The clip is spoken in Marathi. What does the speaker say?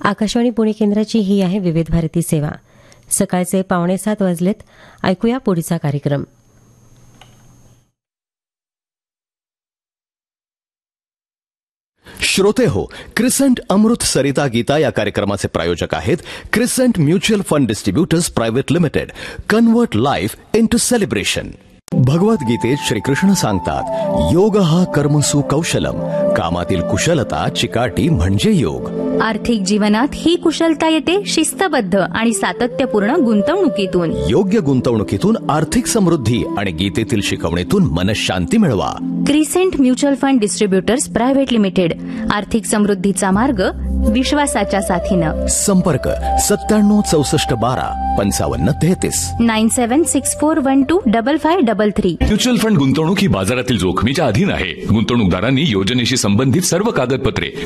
आकाशवाणी पुणे केंद्राची ही आहे विविध भारती सेवा. सकाळचे 6:45 वाजलेत. ऐकूया पुढचा कार्यक्रम. श्रोते हो, क्रिसेंट अमृत सरिता गीता या कार्यक्रमाचे प्रायोजक आहेत crescent mutual fund distributors private limited. Convert life into celebration. भगवद्गीतेत Shrikrishna सांगतात, योग हा कर्मसु कौशलम. कामातील कुशलता चिकाटी म्हणजे योग. आर्थिक जीवनात ही कुशलता येते शिस्तबद्ध आणि सातत्यपूर्ण गुंतवणुकीतून. योग्य गुंतवणुकीतून आर्थिक समृद्धी आणि गीतेतील शिकवणीतून मनशांती मिळवा. Crescent mutual fund distributors private limited. आर्थिक समृद्धीचा मार्ग विश्वासाच्या साथीनं. संपर्क 9764125533. 9764125533. म्युच्युअल फंड गुंतवणूक ही बाजारातील जोखमीच्या अधीन आहे. गुंतवणूकदारांनी योजनेशी संबंधित सर्व कागदपत्रे